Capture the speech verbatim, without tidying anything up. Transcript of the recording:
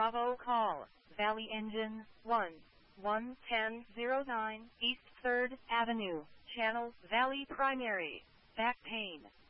Bravo call, Valley Engine, one, one ten oh nine, East third Avenue, Channel, Valley Primary, back pain.